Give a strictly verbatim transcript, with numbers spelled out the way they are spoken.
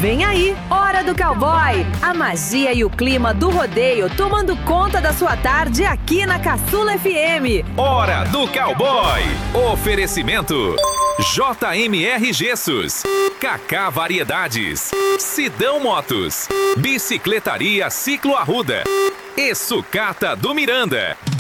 Vem aí, Hora do Cowboy. A magia e o clima do rodeio tomando conta da sua tarde aqui na Caçula F M. Hora do Cowboy. Oferecimento J M R Gessos, Cacá Variedades, Sidão Motos, Bicicletaria Ciclo Arruda e Sucata do Miranda.